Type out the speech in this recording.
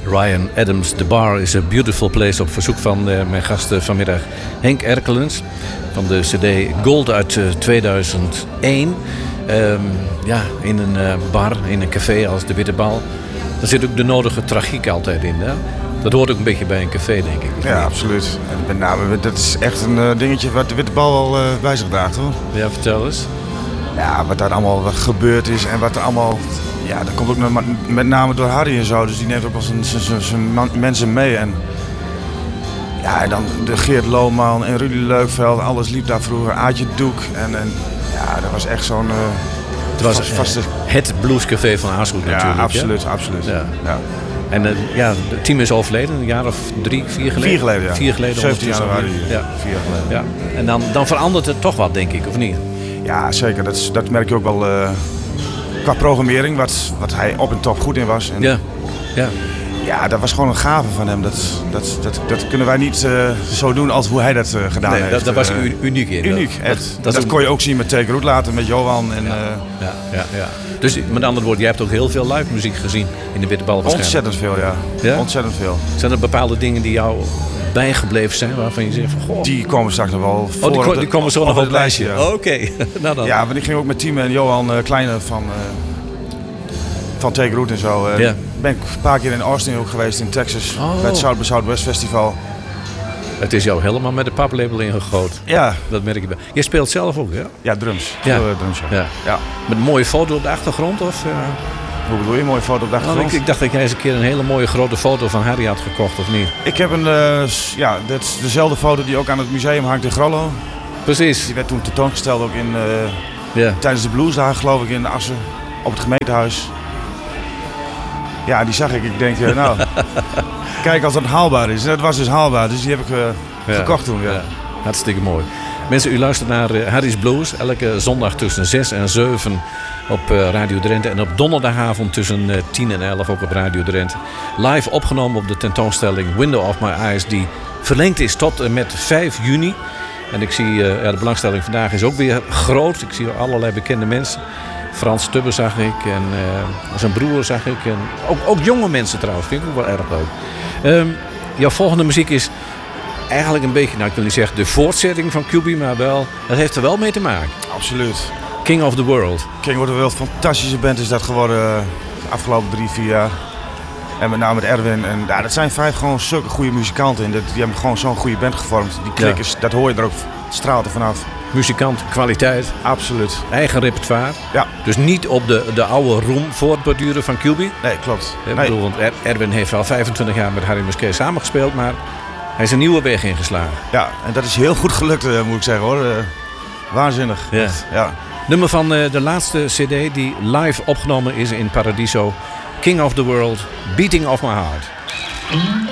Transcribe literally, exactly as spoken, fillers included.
Ryan Adams, The Bar is a Beautiful Place op verzoek van uh, mijn gast uh, vanmiddag Henk Erkelens van de cd Gold uit uh, tweeduizend één. Um, ja, in een uh, bar, in een café als de Witte Bal. Daar zit ook de nodige tragiek altijd in. Hè? Dat hoort ook een beetje bij een café, denk ik. Ja, niet? Absoluut. En met name, dat is echt een uh, dingetje wat de Witte Bal wel uh, bij zich draagt, hoor. Ja, vertel eens. Ja, wat daar allemaal wat gebeurd is en wat er allemaal... Ja, dat komt ook nog met name door Harry en zo. Dus die neemt ook wel zijn, zijn, zijn mensen mee. En ja, en dan de Geert Lohman en Rudy Leukveld. Alles liep daar vroeger. Aadje Doek. En, en ja, dat was echt zo'n... Uh, het was vast, vaste... het bluescafé van Aarschot natuurlijk. Ja, absoluut, ja? absoluut. Ja. Ja. En uh, ja, het team is overleden, een jaar of drie, vier geleden? Vier geleden, ja. Vier geleden. zeventien januari, ja. Vier jaar geleden. Ja. En dan, dan verandert het toch wat, denk ik, of niet? Ja, zeker. Dat, is, dat merk je ook wel uh, qua programmering, wat, wat hij op en top goed in was. En ja. Ja. Ja, dat was gewoon een gave van hem. Dat, dat, dat, dat kunnen wij niet uh, zo doen als hoe hij dat uh, gedaan nee, heeft. Dat, dat was uh, uniek in. Uniek, echt. Dat, dat, dat een... kon je ook zien met Take Root later, met Johan. En, ja. Uh, ja, ja, ja. Dus met andere woorden, jij hebt ook heel veel live muziek gezien in de Witte Bal waarschijnlijk. Ontzettend veel, ja. ja. Ontzettend veel. Zijn er bepaalde dingen die jou bijgebleven zijn waarvan je zegt van goh... Die komen straks nog wel voor. Oh, die, ko- die komen zo nog op het lijstje. Ja. Oh, Oké, okay. nou dan. Ja, want ik ging ook met Tim en Johan uh, Kleine van, uh, van Take Root en zo. Uh, ja. Ben ik een paar keer in Austin ook geweest, in Texas. Oh. Bij het South by Southwest Festival. Het is jou helemaal met de paplabel ingegoten. Ja. Dat merk je bij. Jij speelt zelf ook, hè? Ja, drums. Ja. Veel, uh, drums ja. Ja. Ja. Met een mooie foto op de achtergrond? Of, uh... Hoe bedoel je, een mooie foto op de achtergrond? Oh, ik, ik dacht dat jij eens een keer een hele mooie grote foto van Harry had gekocht, of niet? Ik heb een, uh, ja, dat is dezelfde foto die ook aan het museum hangt in Grollo. Precies. Die werd toen tentoongesteld ook in, uh, ja. tijdens de bluesdagen, geloof ik, in Assen, op het gemeentehuis. Ja, die zag ik. Ik denk, uh, nou, kijk als dat haalbaar is. En dat was dus haalbaar, dus die heb ik uh, ja. gekocht toen. Ja. Ja. Hartstikke mooi. Mensen, u luistert naar uh, Harry's Blues. Elke zondag tussen zes en zeven op uh, Radio Drenthe. En op donderdagavond tussen uh, tien en elf ook op Radio Drenthe. Live opgenomen op de tentoonstelling Window of My Eyes. Die verlengd is tot en met vijf juni. En ik zie, uh, ja, de belangstelling vandaag is ook weer groot. Ik zie allerlei bekende mensen. Frans Tubbe zag ik en uh, zijn broer zag ik. En ook, ook jonge mensen trouwens, vind ik ook wel erg leuk. Um, jouw volgende muziek is eigenlijk een beetje, nou ik wil niet zeggen de voortzetting van Q B, maar wel, dat heeft er wel mee te maken. Absoluut. King of the World. King of the World, fantastische band is dat geworden de afgelopen drie, vier jaar. En met name met Erwin. En ja, dat zijn vijf gewoon zulke goede muzikanten. En dat, die hebben gewoon zo'n goede band gevormd. Die klikkers, ja. Dat hoor je er ook, straalt er vanaf. Muzikant, kwaliteit. Absoluut. Eigen repertoire. Ja. Dus niet op de, de oude roem voortborduren van Q B. Nee, klopt. Ik nee. bedoel, want er, Erwin heeft al vijfentwintig jaar met Harry Musquet samengespeeld, maar hij is een nieuwe weg ingeslagen. Ja, en dat is heel goed gelukt, uh, moet ik zeggen hoor. Uh, waanzinnig. Ja. Ja. Nummer van uh, de laatste cd die live opgenomen is in Paradiso. King of the World, Beating of My Heart.